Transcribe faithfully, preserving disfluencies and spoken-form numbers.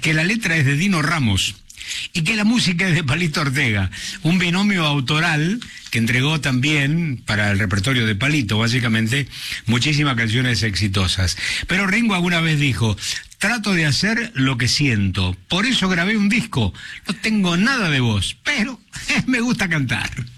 que la letra es de Dino Ramos y que la música es de Palito Ortega, un binomio autoral que entregó también para el repertorio de Palito, básicamente, muchísimas canciones exitosas. Pero Ringo alguna vez dijo: trato de hacer lo que siento, por eso grabé un disco, no tengo nada de voz, pero me gusta cantar.